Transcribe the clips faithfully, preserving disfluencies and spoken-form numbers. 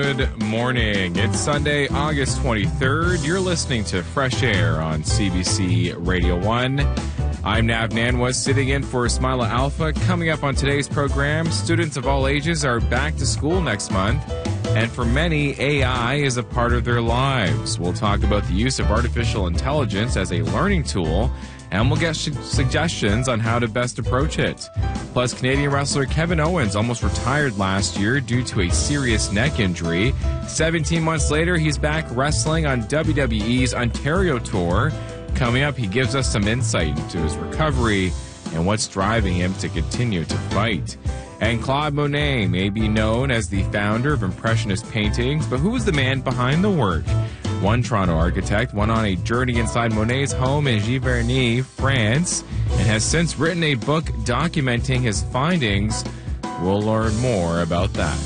Good morning. It's Sunday, August twenty-third. You're listening to Fresh Air on C B C Radio one. I'm Nav Nanwas, sitting in for Smilah Alpha. Coming up on today's program, students of all ages are back to school next month, and for many, A I is a part of their lives. We'll talk about the use of artificial intelligence as a learning tool, and we'll get su- suggestions on how to best approach it. Plus, Canadian wrestler Kevin Owens almost retired last year due to a serious neck injury. seventeen months later, he's back wrestling on W W E's Ontario tour. Coming up, he gives us some insight into his recovery and what's driving him to continue to fight. And Claude Monet may be known as the founder of Impressionist paintings, but who was the man behind the work? One Toronto architect went on a journey inside Monet's home in Giverny, France, and has since written a book documenting his findings. We'll learn more about that.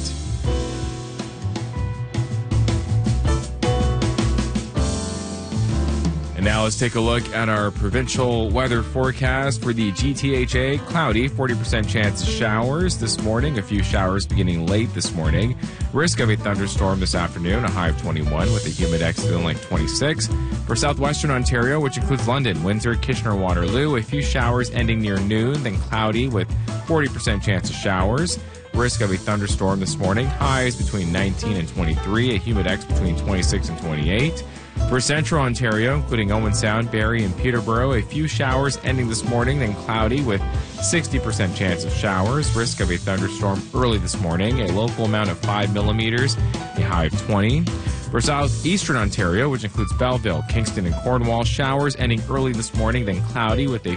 And now let's take a look at our provincial weather forecast for the G T H A. Cloudy, forty percent chance of showers this morning. A few showers beginning late this morning. Risk of a thunderstorm this afternoon, a high of twenty-one with a Humidex feeling like twenty-six. For southwestern Ontario, which includes London, Windsor, Kitchener, Waterloo, a few showers ending near noon, then cloudy with forty percent chance of showers. Risk of a thunderstorm this morning. Highs between nineteen and twenty-three, a Humidex between twenty-six and twenty-eight. For central Ontario, including Owen Sound, Barrie, and Peterborough, a few showers ending this morning, then cloudy with sixty percent chance of showers. Risk of a thunderstorm early this morning, a local amount of five millimeters, a high of twenty. For southeastern Ontario, which includes Belleville, Kingston, and Cornwall, showers ending early this morning, then cloudy with a